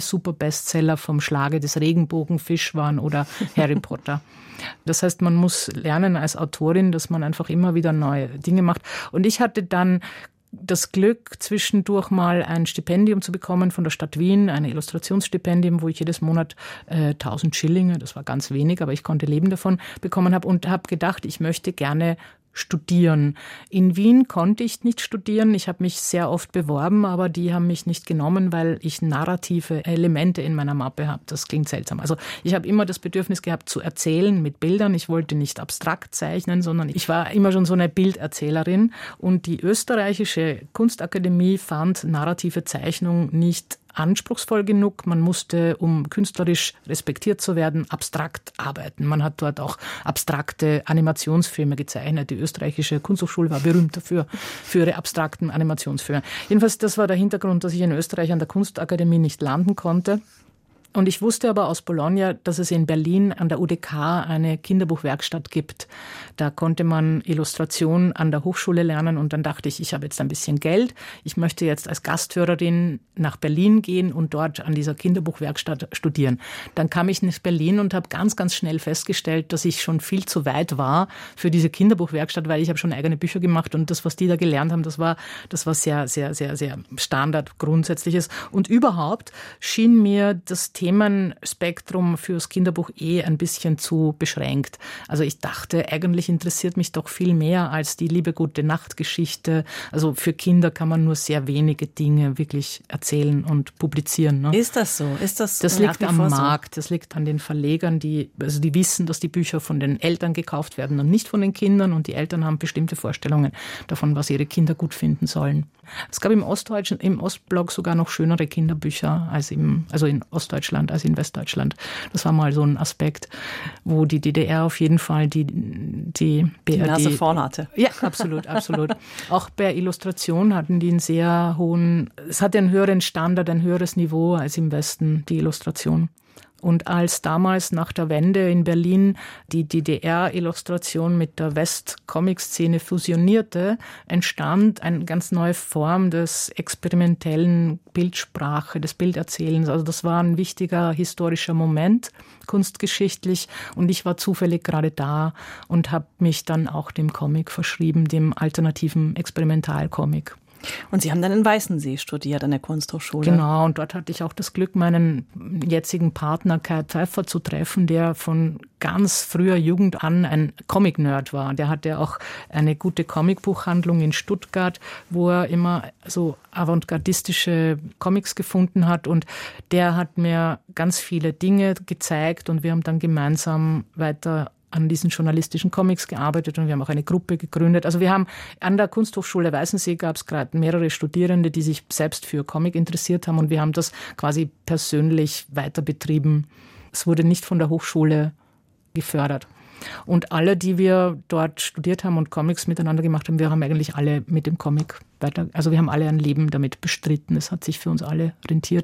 Super-Bestseller vom Schlage des Regenbogenfisch waren oder Harry Potter. Das heißt, man muss lernen als Autorin, dass man einfach immer wieder neue Dinge macht. Und ich hatte dann das Glück, zwischendurch mal ein Stipendium zu bekommen von der Stadt Wien, ein Illustrationsstipendium, wo ich jedes Monat 1000 Schillinge, das war ganz wenig, aber ich konnte leben davon, bekommen habe und habe gedacht, ich möchte gerne studieren. In Wien konnte ich nicht studieren. Ich habe mich sehr oft beworben, aber die haben mich nicht genommen, weil ich narrative Elemente in meiner Mappe habe. Das klingt seltsam. Also ich habe immer das Bedürfnis gehabt, zu erzählen mit Bildern. Ich wollte nicht abstrakt zeichnen, sondern ich war immer schon so eine Bilderzählerin. Und die österreichische Kunstakademie fand narrative Zeichnung nicht anspruchsvoll genug. Man musste, um künstlerisch respektiert zu werden, abstrakt arbeiten. Man hat dort auch abstrakte Animationsfilme gezeichnet. Die österreichische Kunsthochschule war berühmt dafür, für ihre abstrakten Animationsfilme. Jedenfalls, das war der Hintergrund, dass ich in Österreich an der Kunstakademie nicht landen konnte. Und ich wusste aber aus Bologna, dass es in Berlin an der UDK eine Kinderbuchwerkstatt gibt. Da konnte man Illustration an der Hochschule lernen und dann dachte ich habe jetzt ein bisschen Geld. Ich möchte jetzt als Gasthörerin nach Berlin gehen und dort an dieser Kinderbuchwerkstatt studieren. Dann kam ich nach Berlin und habe ganz, ganz schnell festgestellt, dass ich schon viel zu weit war für diese Kinderbuchwerkstatt, weil ich habe schon eigene Bücher gemacht und das, was die da gelernt haben, das war sehr, sehr, sehr, sehr Standard, Grundsätzliches. Und überhaupt schien mir das Themenspektrum fürs Kinderbuch ein bisschen zu beschränkt. Also ich dachte, eigentlich interessiert mich doch viel mehr als die liebe gute Nachtgeschichte. Also für Kinder kann man nur sehr wenige Dinge wirklich erzählen und publizieren. Ne? Ist das so? Das liegt am Markt, das liegt an den Verlegern, die wissen, dass die Bücher von den Eltern gekauft werden und nicht von den Kindern und die Eltern haben bestimmte Vorstellungen davon, was ihre Kinder gut finden sollen. Es gab im Ostblock sogar noch schönere Kinderbücher als in Ostdeutschland als in Westdeutschland. Das war mal so ein Aspekt, wo die DDR auf jeden Fall die BRD... Die Nase vorn hatte. Ja, absolut, absolut. Auch bei Illustration hatten die einen sehr hohen... Es hatte einen höheren Standard, ein höheres Niveau als im Westen, die Illustration. Und als damals nach der Wende in Berlin die DDR-Illustration mit der West-Comic-Szene fusionierte, entstand eine ganz neue Form des experimentellen Bildsprache, des Bilderzählens. Also das war ein wichtiger historischer Moment, kunstgeschichtlich. Und ich war zufällig gerade da und habe mich dann auch dem Comic verschrieben, dem alternativen Experimentalcomic. Und Sie haben dann in Weißensee studiert an der Kunsthochschule. Genau, und dort hatte ich auch das Glück, meinen jetzigen Partner Kai Pfeiffer zu treffen, der von ganz früher Jugend an ein Comic-Nerd war. Der hatte auch eine gute Comicbuchhandlung in Stuttgart, wo er immer so avantgardistische Comics gefunden hat. Und der hat mir ganz viele Dinge gezeigt und wir haben dann gemeinsam weiter an diesen journalistischen Comics gearbeitet und wir haben auch eine Gruppe gegründet. Also wir haben an der Kunsthochschule Weißensee gab es gerade mehrere Studierende, die sich selbst für Comic interessiert haben und wir haben das quasi persönlich weiter betrieben. Es wurde nicht von der Hochschule gefördert. Und alle, die wir dort studiert haben und Comics miteinander gemacht haben, wir haben eigentlich alle mit dem Comic weiter, also wir haben alle ein Leben damit bestritten. Es hat sich für uns alle rentiert.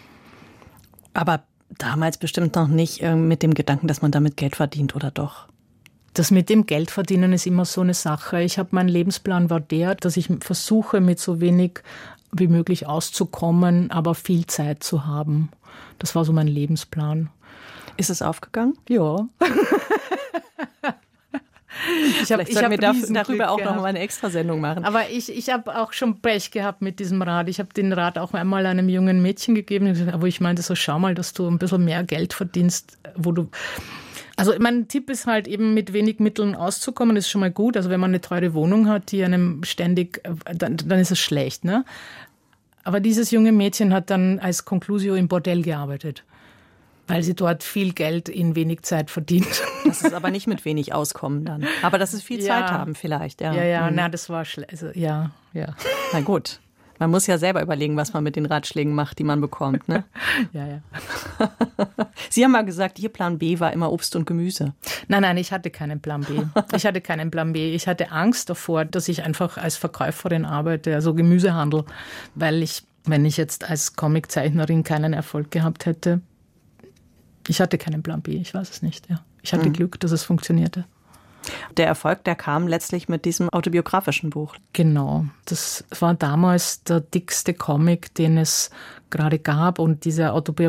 Aber damals bestimmt noch nicht mit dem Gedanken, dass man damit Geld verdient, oder doch? Das mit dem Geldverdienen ist immer so eine Sache. Mein Lebensplan war der, dass ich versuche, mit so wenig wie möglich auszukommen, aber viel Zeit zu haben. Das war so mein Lebensplan. Ist es aufgegangen? Ja. Vielleicht sollten wir darüber auch noch mal eine Extrasendung machen. Aber ich habe auch schon Pech gehabt mit diesem Rat. Ich habe den Rat auch einmal einem jungen Mädchen gegeben, wo ich meinte, so schau mal, dass du ein bisschen mehr Geld verdienst, Also mein Tipp ist halt eben, mit wenig Mitteln auszukommen, das ist schon mal gut. Also wenn man eine teure Wohnung hat, die einem ständig, dann ist es schlecht, ne? Aber dieses junge Mädchen hat dann als Conclusio im Bordell gearbeitet, weil sie dort viel Geld in wenig Zeit verdient. Das ist aber nicht mit wenig auskommen dann. Aber dass es viel Zeit haben vielleicht. Ja, na, das war schlecht. Also, ja. Na gut. Man muss ja selber überlegen, was man mit den Ratschlägen macht, die man bekommt, ne? Ja. Sie haben mal gesagt, Ihr Plan B war immer Obst und Gemüse. Nein, ich hatte keinen Plan B. Ich hatte Angst davor, dass ich einfach als Verkäuferin arbeite, also Gemüsehandel, weil wenn ich jetzt als Comiczeichnerin keinen Erfolg gehabt hätte, ich hatte keinen Plan B, ich weiß es nicht. Ja. Ich hatte Glück, dass es funktionierte. Der Erfolg, der kam letztlich mit diesem autobiografischen Buch. Genau, das war damals der dickste Comic, den es gerade gab. Und diese